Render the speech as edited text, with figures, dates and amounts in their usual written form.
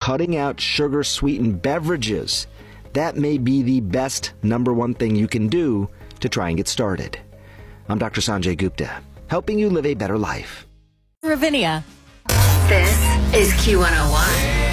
cutting out sugar-sweetened beverages. That may be the best number one thing you can do to try and get started. I'm Dr. Sanjay Gupta, helping you live a better life. Ravinia. This is Q101.